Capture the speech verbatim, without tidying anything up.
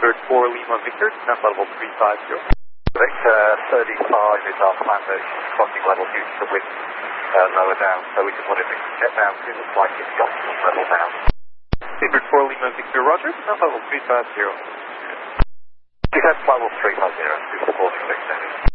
Seabird four Lima Victor, descent level three five zero. Victor thirty-five is our plan motion, crossing level due to the wind uh, lower down, so we just wanted to get down. It looks like it's got some level down. Seabird four Lima Victor, roger, descent level three five zero. Descent level three five zero, two supporting Victor.